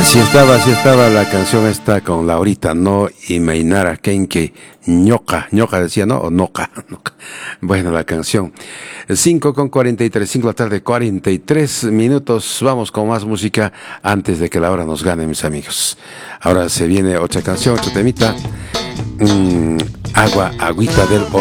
Así estaba la canción esta con Laurita, ¿no? Y Mainara Kenke, ñoca, ñoca decía, ¿no? O noca, noca. Bueno, la canción. 5:43, 5 de la tarde, 43 minutos. Vamos con más música antes de que la hora nos gane, mis amigos. Ahora se viene otra canción, otro temita. Agüita del